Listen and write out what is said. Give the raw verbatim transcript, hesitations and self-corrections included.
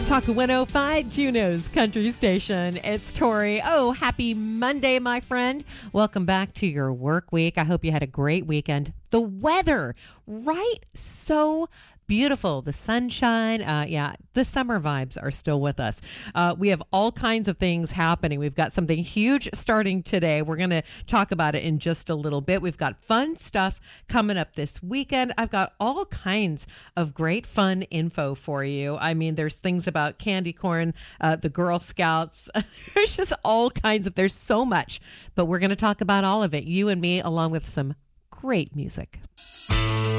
Talk one oh five, Juneau's Country Station. It's Tori. Oh, happy Monday, my friend. Welcome back to your work week. I hope you had a great weekend. The weather, right? So beautiful. The sunshine. Uh, yeah, the summer vibes are still with us. Uh, we have all kinds of things happening. We've got something huge starting today. We're going to talk about it in just a little bit. We've got fun stuff coming up this weekend. I've got all kinds of great fun info for you. I mean, there's things about candy corn, uh, the Girl Scouts. There's just all kinds of, there's so much, but we're going to talk about all of it. You and me, along with some great music.